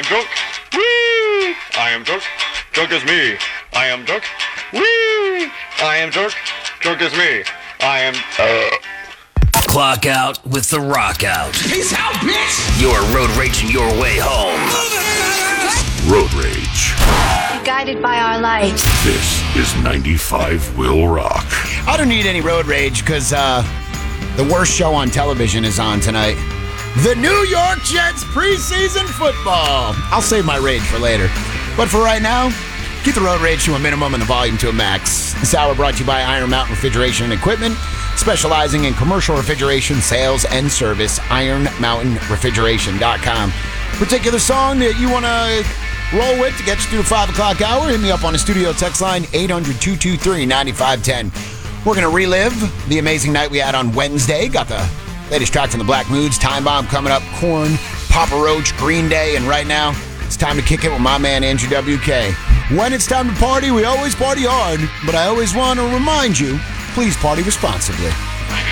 drunk. Whee! I am drunk. Drunk as me. I am drunk. Whee! I am drunk. Drunk as me. I am. Clock out with the rock out. Peace out, bitch! You're road raging your way home. Road Rage. Guided by our light. This is 95 Will Rock. I don't need any road rage because the worst show on television is on tonight. The New York Jets preseason football. I'll save my rage for later. But for right now, keep the road rage to a minimum and the volume to a max. This hour brought to you by Iron Mountain Refrigeration and Equipment, specializing in commercial refrigeration sales and service. IronMountainRefrigeration.com. Particular song that you want to roll with to get you through the 5 o'clock hour, hit me up on the studio text line 800-223-9510. We're going to relive the amazing night we had on Wednesday. Got the latest tracks on the Black Moods, Time Bomb coming up, Korn, Papa Roach, Green Day, and right now it's time to kick it with my man Andrew WK. When it's time to party, we always party hard, but I always want to remind you, please party responsibly.